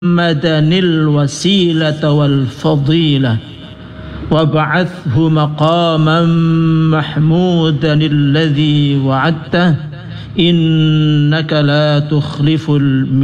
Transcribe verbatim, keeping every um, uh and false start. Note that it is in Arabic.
محمدا الوسيلة والفضيلة وابعثه مقاما محمودا الذي وعدته إنك لا تخلف الميعاد.